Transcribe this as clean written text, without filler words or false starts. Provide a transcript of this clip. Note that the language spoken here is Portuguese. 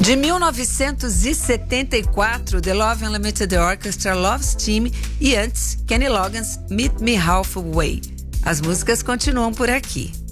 De 1974, The Love Unlimited Orchestra, Love's Team e antes, Kenny Loggins, Meet Me Halfway. As músicas continuam por aqui.